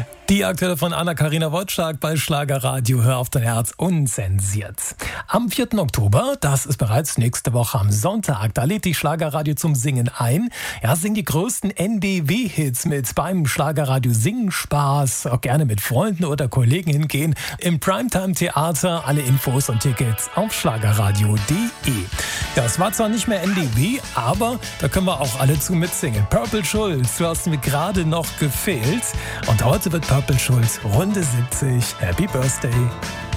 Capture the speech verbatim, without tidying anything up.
Die aktuelle von Anna-Karina Wojcik bei Schlagerradio. Hör auf dein Herz unzensiert. Am vierten Oktober, das ist bereits nächste Woche am Sonntag, da lädt die Schlagerradio zum Singen ein. Ja, sing die größten N D W-Hits mit beim Schlagerradio Singspaß. Auch gerne mit Freunden oder Kollegen hingehen. Im Primetime-Theater. Alle Infos und Tickets auf schlagerradio punkt de. Ja, es war zwar nicht mehr N D W, aber da können wir auch alle zu mitsingen. Purple Schulz, du hast mir gerade noch gefehlt. Und heute wird Purple Schulz Runde siebzig. Happy Birthday.